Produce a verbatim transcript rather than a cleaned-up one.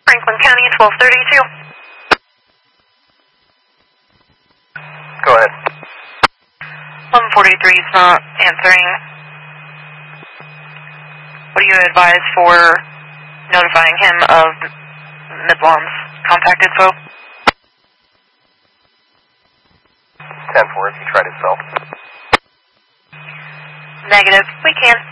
Franklin County, twelve thirty-two. Go ahead. eleven forty-three is not answering. What do you advise for notifying him of Midlaw's contact info? ten four, if he tried his cell. Negative. We can.